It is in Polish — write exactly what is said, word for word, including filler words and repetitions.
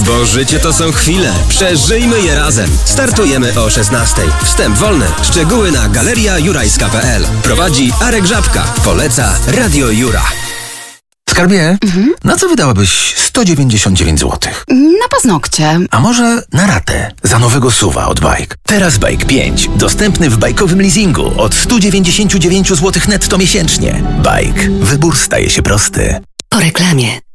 Bo życie to są chwile. Przeżyjmy je razem. Startujemy o szesnastej. Wstęp wolny. Szczegóły na galeria jurajska kropka p l. Prowadzi Arek Żabka. Poleca Radio Jura. Skarbie, mhm. na co wydałabyś sto dziewięćdziesiąt dziewięć złotych? Na paznokcie. A może na ratę za nowego suwa od Bike? Teraz Bike pięć. Dostępny w bajkowym leasingu od sto dziewięćdziesiąt dziewięć złotych netto miesięcznie. Bike. Wybór staje się prosty. Po reklamie.